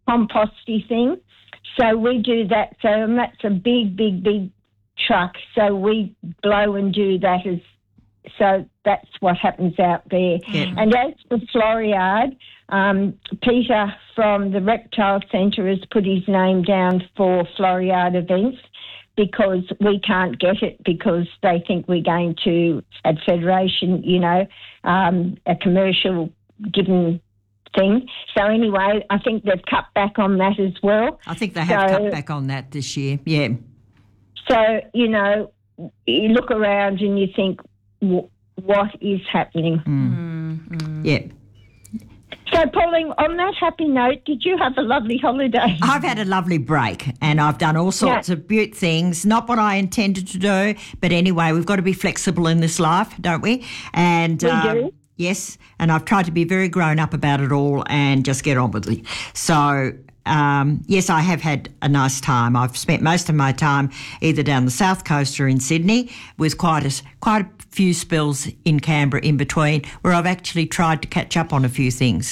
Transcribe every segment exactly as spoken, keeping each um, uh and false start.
composty thing. So we do that. So and that's a big, big, big truck. So we blow and do that as. So that's what happens out there. Yeah. And as for Floriade, um, Peter from the Reptile Centre has put his name down for Floriade events because we can't get it because they think we're going to, at Federation, you know, um, a commercial given thing. So anyway, I think they've cut back on that as well. I think they have so, cut back on that this year, yeah. So, you know, you look around and you think, what is happening? Mm. Mm. Yeah. So, Pauline, on that happy note, did you have a lovely holiday? I've had a lovely break and I've done all sorts yeah. of beaut things, not what I intended to do, but anyway, we've got to be flexible in this life, don't we? And we um, do. Yes, and I've tried to be very grown up about it all and just get on with it. So, um, yes, I have had a nice time. I've spent most of my time either down the south coast or in Sydney with quite a, quite a few spells in Canberra in between where I've actually tried to catch up on a few things.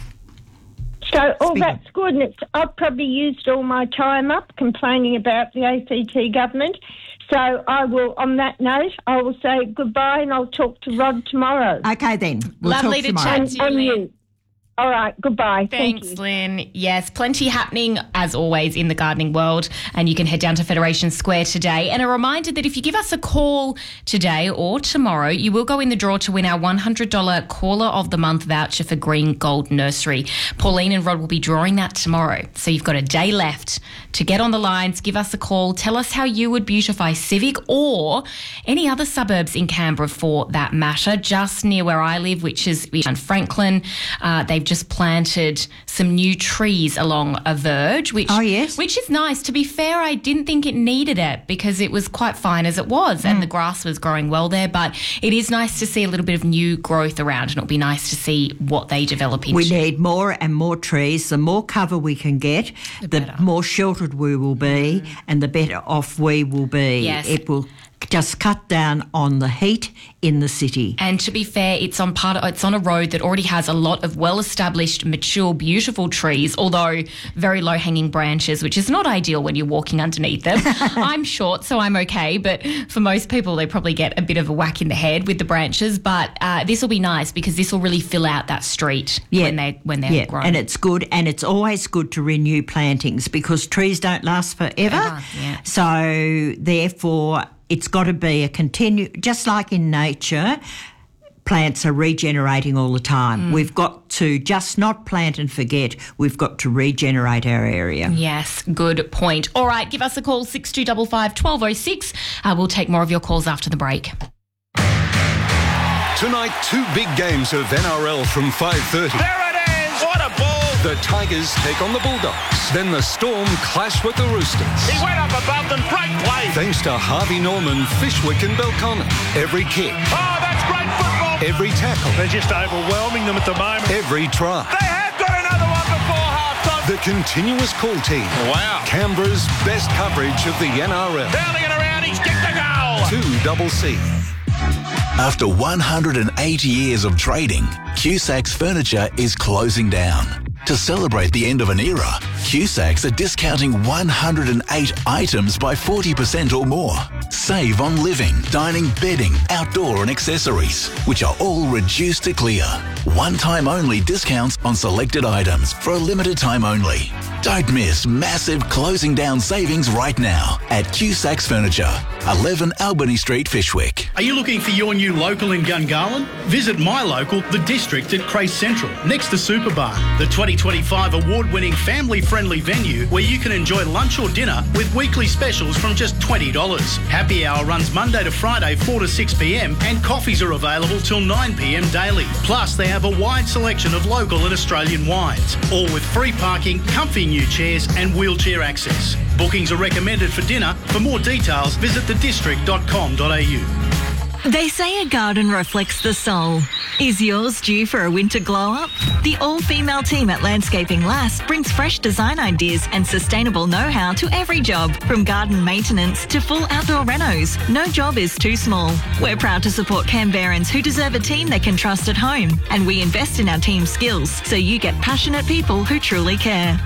So, oh, Speaking. that's good. And it's, I've probably used all my time up complaining about the A C T government. So I will, on that note, I will say goodbye and I'll talk to Rod tomorrow. Okay, then. We'll Lovely talk to tomorrow. chat to you, And Lynn. you. All right, goodbye. Thanks, Thank you. Lynn. Yes, plenty happening, as always, in the gardening world, and you can head down to Federation Square today. And a reminder that if you give us a call today or tomorrow, you will go in the draw to win our one hundred dollars Caller of the Month voucher for Green Gold Nursery. Pauline and Rod will be drawing that tomorrow, so you've got a day left to get on the lines, give us a call, tell us how you would beautify Civic or any other suburbs in Canberra for that matter, just near where I live, which is in Franklin. Uh, they've just planted some new trees along a verge, which Oh, yes. which is nice. To be fair, I didn't think it needed it because it was quite fine as it was and the grass was growing well there, but it is nice to see a little bit of new growth around and it'll be nice to see what they develop into. We need more and more trees. The more cover we can get, the, The better. more sheltered we will be mm. and the better off we will be. Yes. It will just cut down on the heat in the city. And to be fair, it's on part of, it's on a road that already has a lot of well-established, mature, beautiful trees, although very low-hanging branches, which is not ideal when you're walking underneath them. I'm short, so I'm okay, but for most people, they probably get a bit of a whack in the head with the branches. But uh, this will be nice because this will really fill out that street Yeah. when they when they're yeah. grown. And it's good, and it's always good to renew plantings because trees don't last forever. Forever, yeah. So therefore, it's got to be a continue, just like in nature, plants are regenerating all the time. Mm. We've got to just not plant and forget. We've got to regenerate our area. Yes, good point. All right, give us a call, six two five five, one two zero six. Uh, we'll take more of your calls after the break. Tonight, two big games of N R L from five thirty. There it is! What a ball! The Tigers take on the Bulldogs. Then the Storm clash with the Roosters. He went up above them. Great play. Thanks to Harvey Norman, Fishwick and Belconnen. Every kick, Oh, that's great football. every tackle, They're just overwhelming them at the moment. every try. They have got another one before half-time. The continuous call team. Wow. Canberra's best coverage of the N R L. Downing and around, he's kicked the goal. two double C. After one hundred eight years of trading, Cusacks Furniture is closing down. To celebrate the end of an era, Cusacks are discounting one hundred eight items by forty percent or more. Save on living, dining, bedding, outdoor and accessories, which are all reduced to clear. One-time only discounts on selected items for a limited time only. Don't miss massive closing down savings right now at Cusacks Furniture, eleven Albany Street, Fishwick. Are you looking for your new local in Gungahlin? Visit my local, The District at Crace Central, next to Superbar, the twenty twenty-five award-winning family-friendly venue where you can enjoy lunch or dinner with weekly specials from just twenty dollars. Happy hour runs Monday to Friday, four to six p.m, and coffees are available till nine p.m. daily. Plus, they have a wide selection of local and Australian wines, all with free parking, comfy new chairs and wheelchair access. Bookings are recommended for dinner. For more details, visit the district dot com dot a u. They say a garden reflects the soul. Is yours due for a winter glow-up? The all-female team at Landscaping Lass brings fresh design ideas and sustainable know-how to every job, from garden maintenance to full outdoor renos. No job is too small. We're proud to support Canberrans who deserve a team they can trust at home, and we invest in our team's skills so you get passionate people who truly care.